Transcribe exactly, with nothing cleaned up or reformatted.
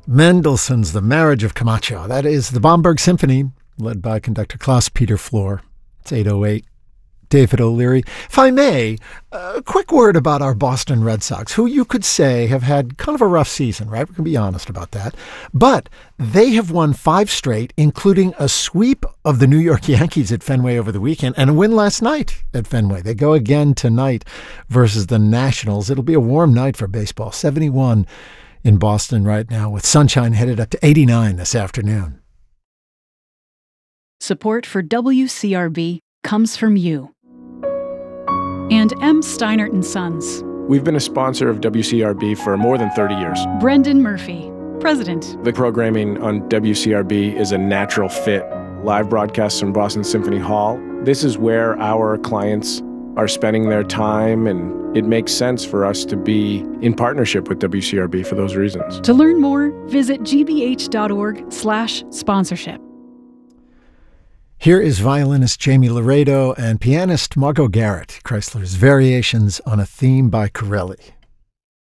Mendelssohn's The Marriage of Camacho. That is the Bomberg Symphony, led by conductor Klaus-Peter Flohr. It's eight oh eight. David O'Leary. If I may, a quick word about our Boston Red Sox, who you could say have had kind of a rough season, right? We can be honest about that. But they have won five straight, including a sweep of the New York Yankees at Fenway over the weekend and a win last night at Fenway. They go again tonight versus the Nationals. It'll be a warm night for baseball. seventy-one in Boston right now, with sunshine headed up to eighty-nine this afternoon. Support for W C R B comes from you and M. Steinert and Sons. We've been a sponsor of W C R B for more than thirty years. Brendan Murphy, President. The programming on W C R B is a natural fit. Live broadcasts from Boston Symphony Hall. This is where our clients are spending their time, and it makes sense for us to be in partnership with W C R B for those reasons. To learn more, visit g b h dot org slash sponsorship. Here is violinist Jamie Laredo and pianist Margot Garrett, Chrysler's Variations on a Theme by Corelli.